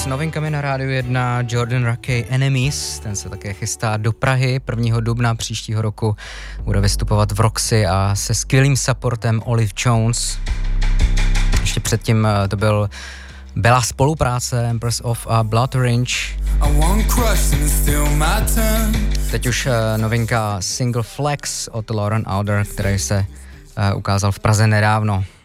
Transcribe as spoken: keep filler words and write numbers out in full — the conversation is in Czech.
novinkami na Rádiu jedna, Jordan Rakey Enemies, ten se také chystá do Prahy prvního dubna příštího roku, bude vystupovat v Roxy a se skvělým supportem Olive Jones. Ještě předtím to byl byla spolupráce Empress of a Blood Orange. Teď už novinka single Flex od Lauren Alder, který se ukázal v Praze nedávno.